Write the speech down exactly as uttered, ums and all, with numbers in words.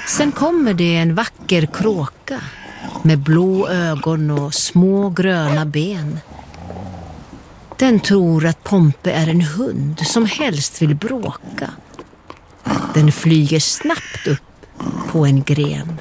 Sen kommer det en vacker kråka med blå ögon och små gröna ben. Den tror att Pompe är en hund som helst vill bråka. Den flyger snabbt upp på en gren.